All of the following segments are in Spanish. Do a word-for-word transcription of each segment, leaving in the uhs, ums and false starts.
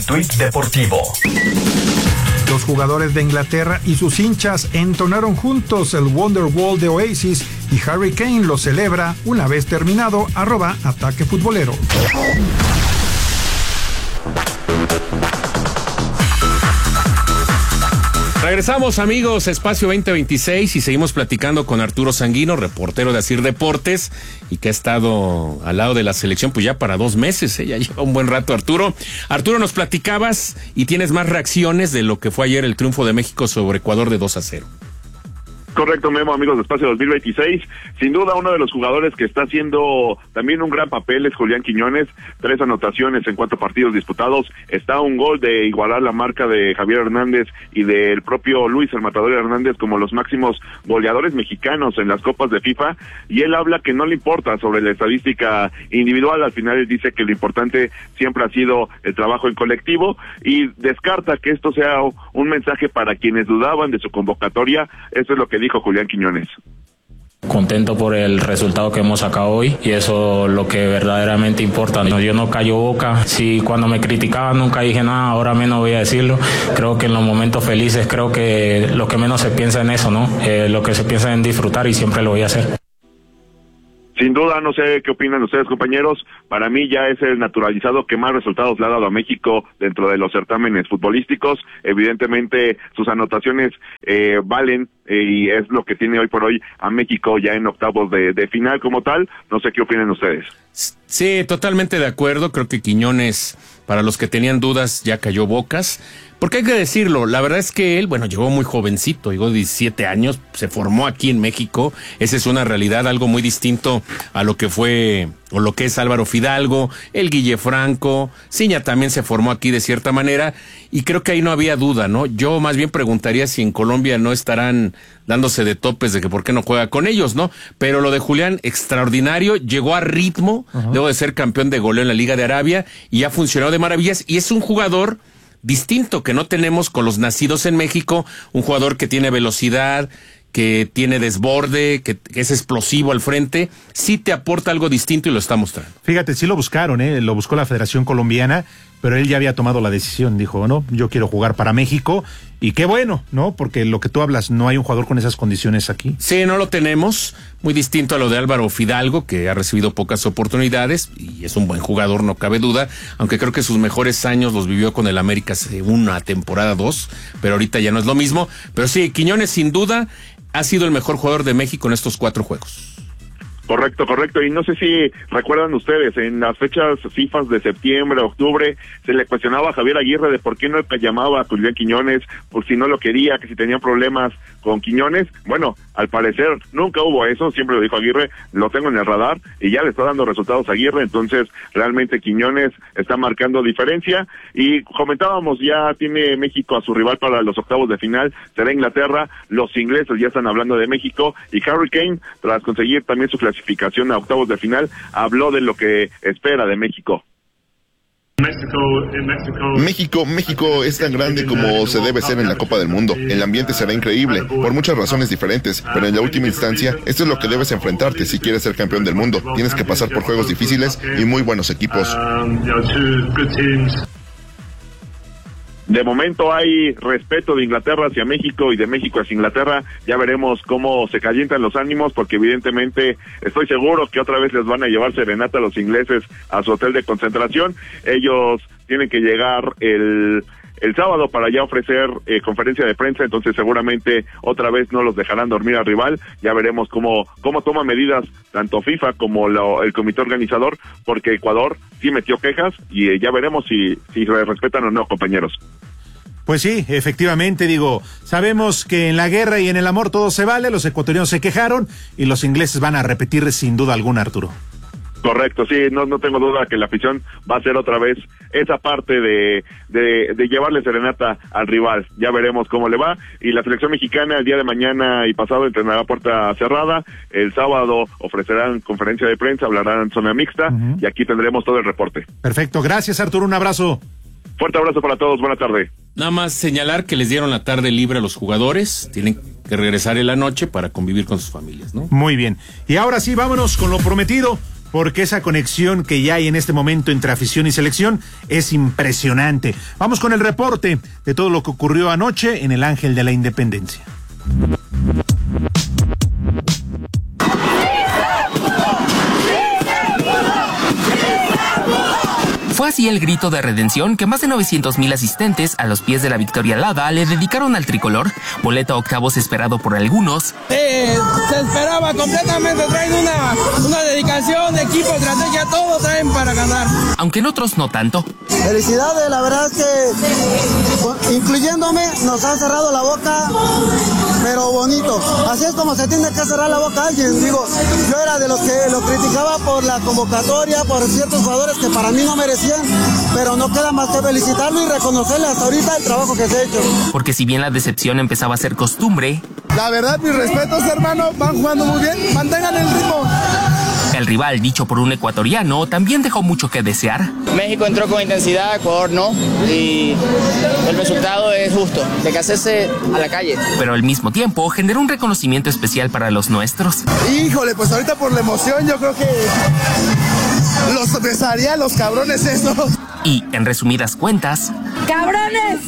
tuit deportivo. Los jugadores de Inglaterra y sus hinchas entonaron juntos el Wonderwall de Oasis y Harry Kane lo celebra una vez terminado, arroba Ataque Futbolero. Regresamos, amigos, Espacio veinte veintiséis, y seguimos platicando con Arturo Sanguino, reportero de Asir Deportes, y que ha estado al lado de la selección pues ya para dos meses, ¿eh? Ya lleva un buen rato, Arturo. Arturo, nos platicabas y tienes más reacciones de lo que fue ayer el triunfo de México sobre Ecuador de dos a cero. Correcto, Memo, amigos de Espacio dos mil veintiséis. Sin duda, uno de los jugadores que está haciendo también un gran papel es Julián Quiñones. Tres anotaciones en cuatro partidos disputados. Está a un gol de igualar la marca de Javier Hernández y del propio Luis el Matador Hernández como los máximos goleadores mexicanos en las copas de FIFA. Y él habla que no le importa sobre la estadística individual. Al final él dice que lo importante siempre ha sido el trabajo en colectivo y descarta que esto sea un mensaje para quienes dudaban de su convocatoria. Eso es lo que dijo dijo Julián Quiñones. Contento por el resultado que hemos sacado hoy y eso es lo que verdaderamente importa. Yo no callo boca, si cuando me criticaban nunca dije nada, ahora menos voy a decirlo. Creo que en los momentos felices creo que lo que menos se piensa en eso, ¿no? Eh, lo que se piensa en disfrutar y siempre lo voy a hacer. Sin duda, no sé qué opinan ustedes, compañeros, para mí ya es el naturalizado que más resultados le ha dado a México dentro de los certámenes futbolísticos. Evidentemente, sus anotaciones eh, valen eh, y es lo que tiene hoy por hoy a México ya en octavos de, de final como tal. No sé qué opinan ustedes. Sí, totalmente de acuerdo. Creo que Quiñones, para los que tenían dudas, ya cayó bocas. Porque hay que decirlo, la verdad es que él, bueno, llegó muy jovencito, llegó diecisiete años, se formó aquí en México. Esa es una realidad, algo muy distinto a lo que fue, o lo que es Álvaro Fidalgo, el Guille Franco. Ciña también se formó aquí de cierta manera, y creo que ahí no había duda, ¿no? Yo más bien preguntaría si en Colombia no estarán dándose de topes de que por qué no juega con ellos, ¿no? Pero lo de Julián, extraordinario, llegó a ritmo, uh-huh. Luego de ser campeón de goleo en la Liga de Arabia, y ha funcionado de maravillas, y es un jugador distinto que no tenemos con los nacidos en México, un jugador que tiene velocidad, que tiene desborde, que, que es explosivo al frente, sí te aporta algo distinto y lo está mostrando. Fíjate, sí lo buscaron, ¿eh? Lo buscó la Federación Colombiana, pero él ya había tomado la decisión, dijo, no, yo quiero jugar para México, y qué bueno, ¿no? Porque lo que tú hablas, no hay un jugador con esas condiciones aquí. Sí, no lo tenemos, muy distinto a lo de Álvaro Fidalgo, que ha recibido pocas oportunidades, y es un buen jugador, no cabe duda, aunque creo que sus mejores años los vivió con el América hace una temporada, dos, pero ahorita ya no es lo mismo. Pero sí, Quiñones sin duda ha sido el mejor jugador de México en estos cuatro juegos. Correcto, correcto, y no sé si recuerdan ustedes, en las fechas FIFA de septiembre, octubre, se le cuestionaba a Javier Aguirre de por qué no llamaba a Julián Quiñones, por si no lo quería, que si tenía problemas con Quiñones. Bueno, al parecer nunca hubo eso, siempre lo dijo Aguirre, lo tengo en el radar, y ya le está dando resultados a Aguirre, entonces realmente Quiñones está marcando diferencia, y comentábamos, ya tiene México a su rival para los octavos de final, será Inglaterra, los ingleses ya están hablando de México, y Harry Kane, tras conseguir también su clasificación clasificación a octavos de final, habló de lo que espera de México. México, México es tan grande como se debe ser en la Copa del Mundo. El ambiente será increíble, por muchas razones diferentes, pero en la última instancia, esto es lo que debes enfrentarte si quieres ser campeón del mundo. Tienes que pasar por juegos difíciles y muy buenos equipos. De momento hay respeto de Inglaterra hacia México y de México hacia Inglaterra. Ya veremos cómo se calientan los ánimos, porque evidentemente estoy seguro que otra vez les van a llevar serenata a los ingleses a su hotel de concentración. Ellos tienen que llegar el el sábado para ya ofrecer eh, conferencia de prensa, entonces seguramente otra vez no los dejarán dormir al rival. Ya veremos cómo cómo toma medidas tanto FIFA como lo, el comité organizador, porque Ecuador sí metió quejas y eh, ya veremos si si respetan o no, compañeros. Pues sí, efectivamente, digo, sabemos que en la guerra y en el amor todo se vale, los ecuatorianos se quejaron y los ingleses van a repetir sin duda alguna, Arturo. Correcto, sí, no no tengo duda que la afición va a ser otra vez esa parte de, de de llevarle serenata al rival. Ya veremos cómo le va, y la selección mexicana el día de mañana y pasado entrenará a puerta cerrada, el sábado ofrecerán conferencia de prensa, hablarán zona mixta, uh-huh. Y aquí tendremos todo el reporte. Perfecto, gracias Arturo, un abrazo. Fuerte abrazo para todos, buena tarde. Nada más señalar que les dieron la tarde libre a los jugadores, tienen que regresar en la noche para convivir con sus familias, ¿no? Muy bien, y ahora sí, vámonos con lo prometido. porque esa conexión que ya hay en este momento entre afición y selección es impresionante. Vamos con el reporte de todo lo que ocurrió anoche en el Ángel de la Independencia. Fue así el grito de redención que más de novecientos mil asistentes a los pies de la Victoria Alada le dedicaron al tricolor, boleto a octavos esperado por algunos. Eh, se esperaba completamente, traen una, una dedicación, equipo, estrategia, todo traen para ganar. Aunque en otros no tanto. Felicidades, la verdad es que, incluyéndome, nos han cerrado la boca, pero bonito. Así es como se tiene que cerrar la boca a alguien. Digo, yo era de los que lo criticaba por la convocatoria, por ciertos jugadores que para mí no merecían, pero no queda más que felicitarlo y reconocerle hasta ahorita el trabajo que se ha hecho. Porque si bien la decepción empezaba a ser costumbre, la verdad, mis respetos, hermano, van jugando muy bien, mantengan el ritmo. El rival, dicho por un ecuatoriano, también dejó mucho que desear. México entró con intensidad, Ecuador no, y el resultado es justo, de que hacerse a la calle. Pero al mismo tiempo generó un reconocimiento especial para los nuestros. Híjole, pues ahorita por la emoción yo creo que los besaría a los cabrones esos. Y, en resumidas cuentas... ¡Cabrones!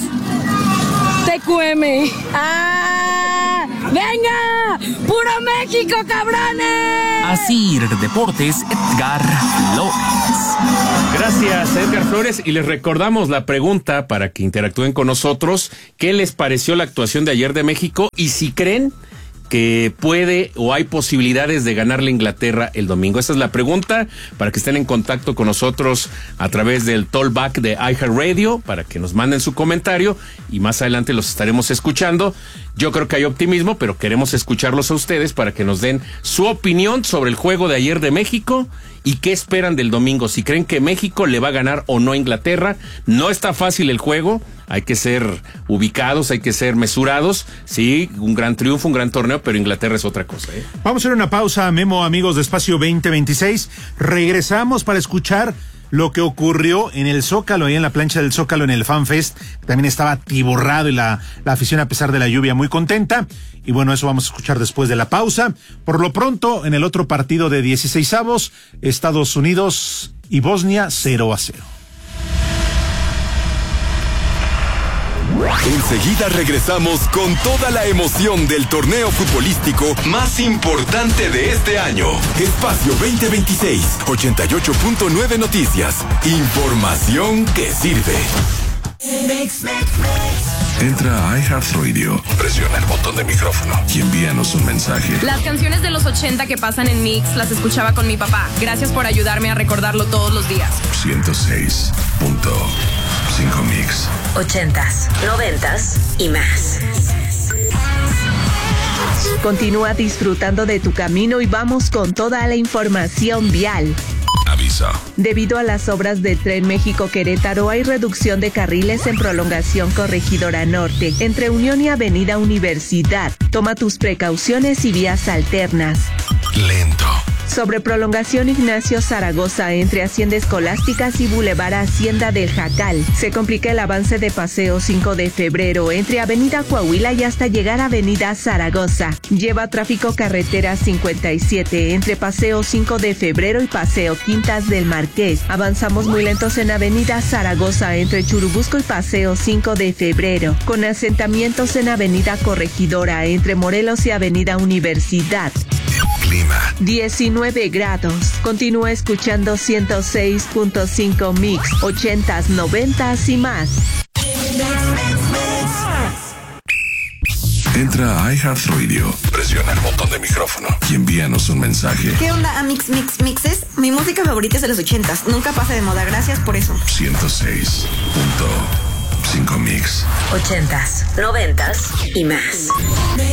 T Q M. ¡Ah! ¡Venga! ¡Puro México, cabrones! Así, Deportes, Edgar Flores. Gracias, Edgar Flores. Y les recordamos la pregunta para que interactúen con nosotros. ¿Qué les pareció la actuación de ayer de México? Y si creen que puede o hay posibilidades de ganarle a Inglaterra el domingo. Esa es la pregunta, para que estén en contacto con nosotros a través del Tollback de iHeartRadio, para que nos manden su comentario y más adelante los estaremos escuchando. Yo creo que hay optimismo, pero queremos escucharlos a ustedes para que nos den su opinión sobre el juego de ayer de México y qué esperan del domingo. Si creen que México le va a ganar o no a Inglaterra. No está fácil el juego, hay que ser ubicados, hay que ser mesurados. Sí, un gran triunfo, un gran torneo, pero Inglaterra es otra cosa, ¿eh? Vamos a hacer una pausa, Memo, amigos de Espacio veinte veintiséis. Regresamos para escuchar lo que ocurrió en el Zócalo, ahí en la plancha del Zócalo, en el Fan Fest. También estaba atiborrado y la, la afición, a pesar de la lluvia, muy contenta. Y bueno, eso vamos a escuchar después de la pausa. Por lo pronto, en el otro partido de dieciseisavos, Estados Unidos y Bosnia, cero a cero. Enseguida regresamos con toda la emoción del torneo futbolístico más importante de este año. Espacio veinte veintiséis, ochenta y ocho punto nueve Noticias. Información que sirve. Entra a iHeartRadio, presiona el botón de micrófono y envíanos un mensaje. Las canciones de los ochenta que pasan en Mix las escuchaba con mi papá. Gracias por ayudarme a recordarlo todos los días. ciento seis punto cinco Mix. Ochentas, noventas y más. Continúa disfrutando de tu camino y vamos con toda la información vial. Aviso. Debido a las obras del Tren México-Querétaro, hay reducción de carriles en prolongación Corregidora Norte, entre Unión y Avenida Universidad. Toma tus precauciones y vías alternas. Lento. Sobre prolongación Ignacio Zaragoza, entre Hacienda Escolásticas y Boulevard Hacienda del Jacal. Se complica el avance de Paseo cinco de febrero, entre Avenida Coahuila y hasta llegar a Avenida Zaragoza. Lleva tráfico carretera cincuenta y siete, entre Paseo cinco de febrero y Paseo Quintas del Marqués. Avanzamos muy lentos en Avenida Zaragoza, entre Churubusco y Paseo cinco de febrero. Con asentamientos en Avenida Corregidora, entre Morelos y Avenida Universidad. Clima. diecinueve grados. Continúa escuchando ciento seis punto cinco Mix, ochentas, noventas y más. Entra a iHeartRadio, presiona el botón de micrófono y envíanos un mensaje. ¿Qué onda, Mix Mix Mixes? Mi música favorita es de los ochentas. Nunca pasa de moda. Gracias por eso. ciento seis punto cinco Mix. Ochentas, noventas y más.